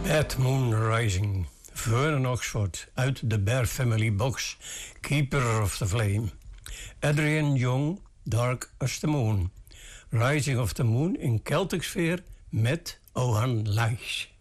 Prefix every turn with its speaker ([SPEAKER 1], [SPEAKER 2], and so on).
[SPEAKER 1] Bad Moon Rising. Vernon Oxford uit de Bear Family Box. Keeper of the Flame. Adrian Young, Dark as the Moon. Rising of the Moon in Celtic sfeer met Ohan Lais.